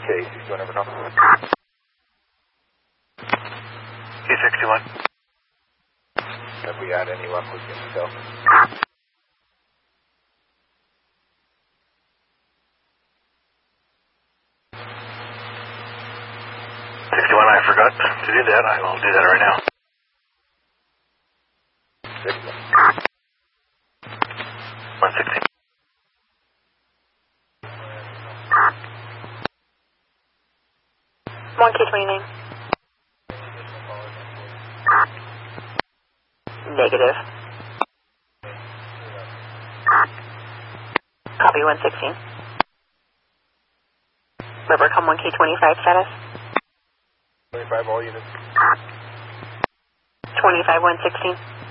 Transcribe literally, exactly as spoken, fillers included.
Okay, you don't ever know. K sixty-one. Have we had any luck with him still? sixty-one, I forgot to do that. I will do that right now. sixty-one. one sixty. one K twenty-nine. Negative. Copy one sixteen. Rivercom one K twenty-five status. twenty-five all units. twenty-five one sixteen.